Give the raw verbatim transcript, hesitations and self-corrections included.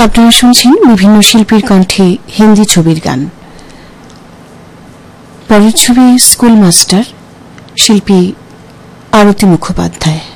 আপনারা শুনছেন বিভিন্ন শিল্পীর কণ্ঠে হিন্দি ছবির গান। পরের ছবি স্কুল মাস্টার, শিল্পী আরতি মুখোপাধ্যায়।